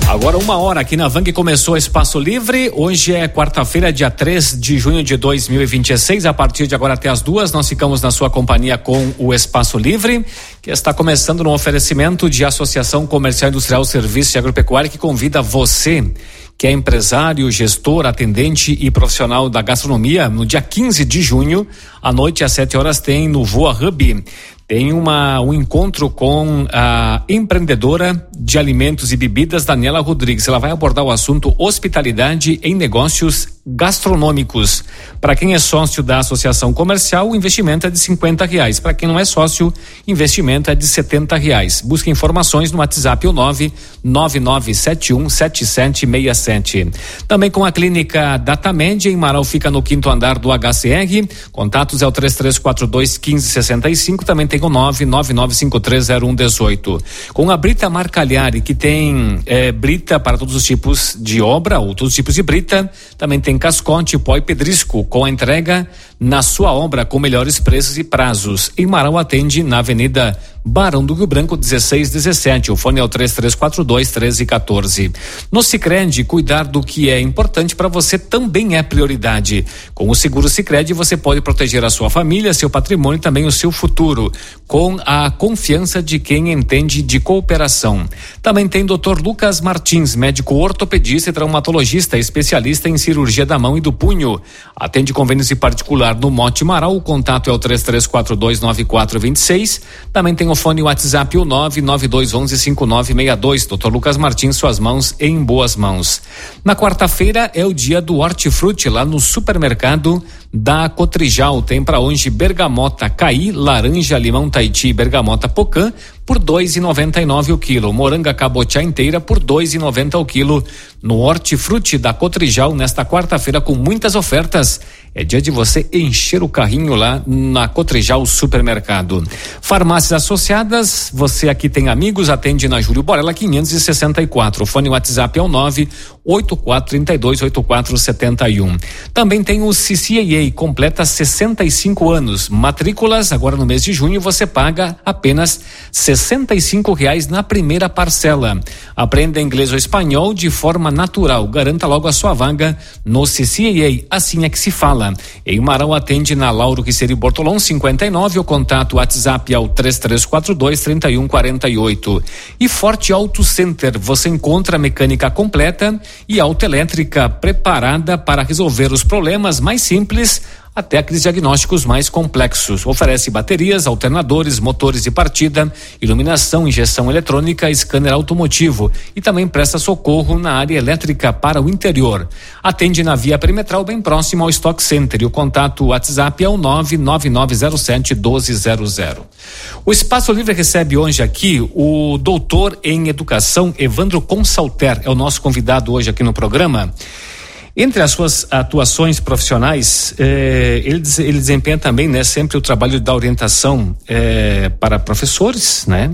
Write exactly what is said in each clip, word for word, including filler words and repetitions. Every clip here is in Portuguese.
Agora uma hora aqui na Van que começou Espaço Livre. Hoje é quarta-feira, dia três de junho de dois mil e vinte e seis. A partir de agora até as duas, nós ficamos na sua companhia com o Espaço Livre, que está começando no oferecimento de Associação Comercial Industrial Serviços de Agropecuária, que convida você, que é empresário, gestor, atendente e profissional da gastronomia, no dia quinze de junho, à noite às sete horas, tem no Voa Hub, tem uma, um encontro com a empreendedora de alimentos e bebidas, Daniela Rodrigues. Ela vai abordar o assunto hospitalidade em negócios gastronômicos. Para quem é sócio da Associação Comercial, o investimento é de cinquenta reais. Para quem não é sócio, investimento é de setenta reais. Busque informações no WhatsApp o nove nove nove sete um sete sete seis sete. Também com a clínica Datamed, em Marau, fica no quinto andar do H C R. Contatos é o três três quatro dois um cinco seis cinco. Também tem o nove nove nove cinco três zero um um oito. Com a Brita Marcagliari, que tem é, brita para todos os tipos de obra, ou todos os tipos de brita. Também tem cascote, pó e pedrisco, com a entrega na sua obra com melhores preços e prazos. Em Marau atende na Avenida Barão do Rio Branco dezesseis dezessete. O fone é o três três quatro dois um três um quatro. No Sicredi, cuidar do que é importante para você também é prioridade. Com o seguro Sicredi, você pode proteger a sua família, seu patrimônio e também o seu futuro, com a confiança de quem entende de cooperação. Também tem doutor Lucas Martins, médico ortopedista e traumatologista, especialista em cirurgia da mão e do punho. Atende convênios e particular no Monte Marau. O contato é o três três quatro dois nove quatro dois seis. Também tem o fone WhatsApp o nove nove dois um um cinco nove seis dois. doutor Lucas Martins, suas mãos em boas mãos. Na quarta-feira é o dia do hortifruti lá no supermercado da Cotrijal. Tem para hoje bergamota Caí, laranja, limão Tahiti e bergamota Pocã por dois e noventa e nove o quilo. Moranga cabotiá inteira por dois e noventa o quilo. No hortifruti da Cotrijal, nesta quarta-feira, com muitas ofertas. É dia de você encher o carrinho lá na Cotrijal Supermercado. Farmácias Associadas, você aqui tem amigos, atende na Júlio Borella quinhentos e sessenta e quatro. O fone WhatsApp é o nove oito quatro três dois oito quatro sete um. Também tem o C C A A, completa sessenta e cinco anos. Matrículas, agora no mês de junho, você paga apenas sessenta e cinco reais na primeira parcela. Aprenda inglês ou espanhol de forma natural. Garanta logo a sua vaga no C C A A. Assim é que se fala. Em Marão atende na Lauro Quiceri Bortolão cinquenta e nove. O contato WhatsApp é o três três quatro dois três um quatro oito. E Forte Auto Center, você encontra mecânica completa e autoelétrica preparada para resolver os problemas mais simples até aqueles diagnósticos mais complexos. Oferece baterias, alternadores, motores de partida, iluminação, injeção eletrônica, scanner automotivo e também presta socorro na área elétrica para o interior. Atende na via perimetral bem próximo ao Stock Center e o contato WhatsApp é o nove nove nove zero sete um dois zero zero. O Espaço Livre recebe hoje aqui o doutor em educação Evandro Consalter, é o nosso convidado hoje aqui no programa. Entre as suas atuações profissionais, eh, ele, ele desempenha também, né, sempre o trabalho da orientação eh, para professores, né?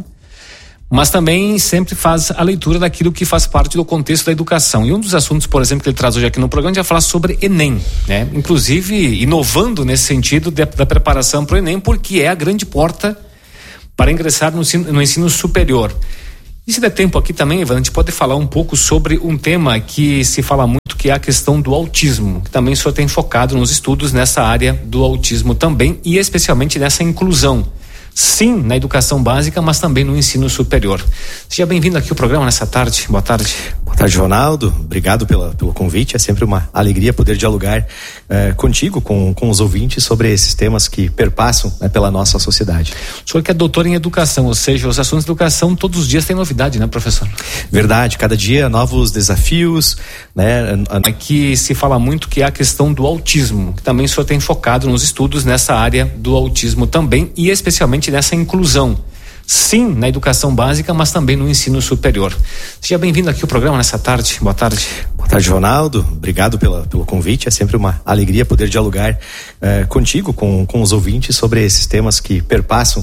Mas também sempre faz a leitura daquilo que faz parte do contexto da educação. E um dos assuntos, por exemplo, que ele traz hoje aqui no programa, a gente vai falar sobre Enem, né? Inclusive inovando nesse sentido de, da preparação para o Enem, porque é a grande porta para ingressar no ensino, no ensino superior. E se der tempo aqui também, Ivan, a gente pode falar um pouco sobre um tema que se fala muito, que é a questão do autismo, que também o senhor tem focado nos estudos nessa área do autismo também, e especialmente nessa inclusão. Sim, na educação básica, mas também no ensino superior. Seja bem-vindo aqui ao programa nessa tarde. Boa tarde. Boa tarde, Ronaldo. Obrigado pela, pelo convite. É sempre uma alegria poder dialogar eh, contigo, com, com os ouvintes, sobre esses temas que perpassam, né, pela nossa sociedade. O senhor que é doutor em educação, ou seja, os assuntos de educação todos os dias tem novidade, né, professor? Verdade. Cada dia novos desafios, né? Aqui se fala muito que é a questão do autismo, que também o senhor tem focado nos estudos nessa área do autismo também, e especialmente nessa inclusão. Sim, na educação básica, mas também no ensino superior. Seja bem-vindo aqui ao programa nessa tarde. Boa tarde. Boa tarde, Ronaldo. Obrigado pela, pelo convite. É sempre uma alegria poder dialogar eh, contigo, com, com os ouvintes, sobre esses temas que perpassam,